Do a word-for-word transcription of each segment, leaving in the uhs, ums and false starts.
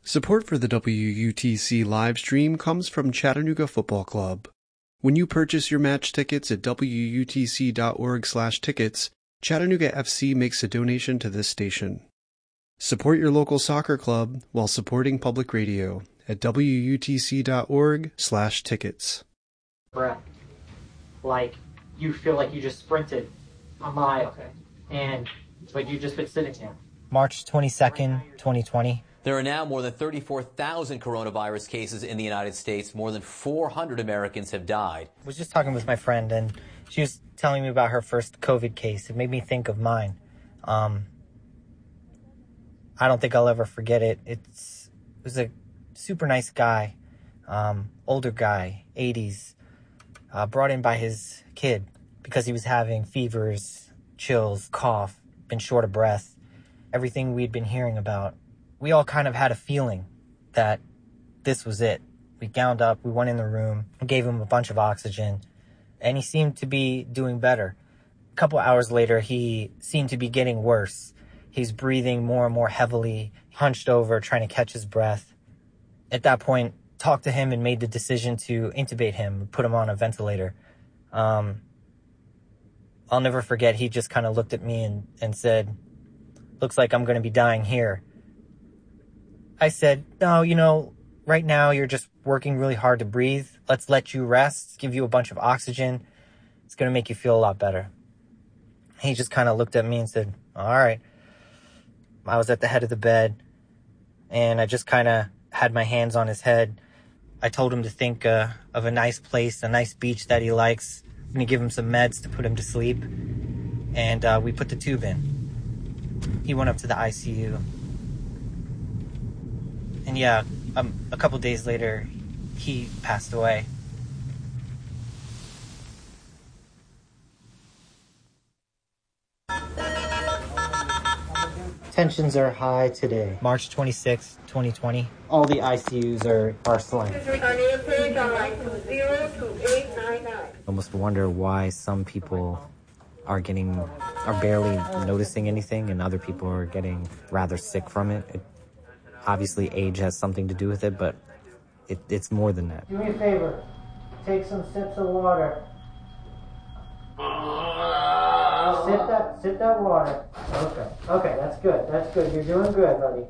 Support for the W U T C live stream comes from Chattanooga Football Club. When you purchase your match tickets at W U T C dot org slash tickets, Chattanooga F C makes a donation to this station. Support your local soccer club while supporting public radio at W U T C dot org slash tickets. Breath. Like, you feel like you just sprinted a mile. Okay. And, but you've just been sitting there. March twenty-second, twenty twenty. There are now more than thirty-four thousand coronavirus cases in the United States. More than four hundred Americans have died. I was just talking with my friend, and she was telling me about her first COVID case. It made me think of mine. Um, I don't think I'll ever forget it. It's, it was a super nice guy, um, older guy, eighties, uh, brought in by his kid because he was having fevers, chills, cough, been short of breath, everything we'd been hearing about. We all kind of had a feeling that this was it. We gowned up, we went in the room, gave him a bunch of oxygen, and he seemed to be doing better. A couple hours later, he seemed to be getting worse. He's breathing more and more heavily, hunched over, trying to catch his breath. At that point, talked to him and made the decision to intubate him, put him on a ventilator. Um, I'll never forget, he just kind of looked at me and, and said, "Looks like I'm going to be dying here." I said, "No, you know, right now you're just working really hard to breathe. Let's let you rest, give you a bunch of oxygen. It's going to make you feel a lot better." He just kind of looked at me and said, "All right." I was at the head of the bed, and I just kind of had my hands on his head. I told him to think uh, of a nice place, a nice beach that he likes. I'm going to give him some meds to put him to sleep. And uh, we put the tube in. He went up to the I C U. And yeah, um, a couple days later, he passed away. Tensions are high today. March twenty-sixth, twenty twenty. All the I C Us are, are slammed. Almost wonder why some people are getting, are barely noticing anything, and other people are getting rather sick from it. It obviously, age has something to do with it, but it, it's more than that. Do me a favor. Take some sips of water. Sip that, sip that water. Okay, okay, that's good, that's good. You're doing good, buddy.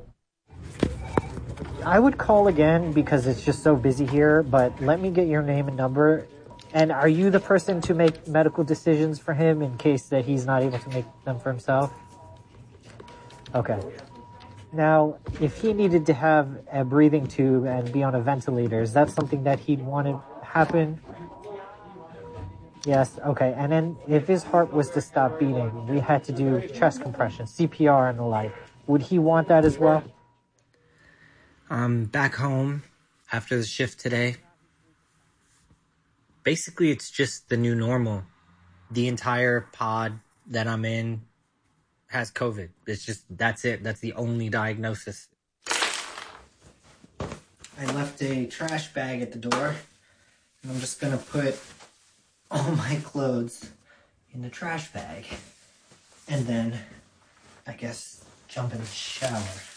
I would call again because it's just so busy here, but let me get your name and number. And are you the person to make medical decisions for him in case that he's not able to make them for himself? Okay. Now, if he needed to have a breathing tube and be on a ventilator, is that something that he'd want to happen? Yes, okay. And then if his heart was to stop beating, we had to do chest compression, C P R and the like. Would he want that as well? I'm back home after the shift today. Basically, it's just the new normal. The entire pod that I'm in has COVID. It's just, that's it. That's the only diagnosis. I left a trash bag at the door, and I'm just gonna put all my clothes in the trash bag, and then, I guess, jump in the shower.